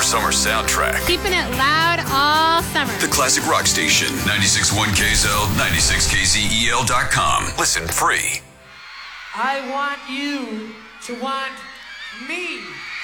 summer soundtrack. Keeping it loud all summer. The Classic Rock Station, 96.1 KZL, 96KZEL.com. Listen free. I want you to want me.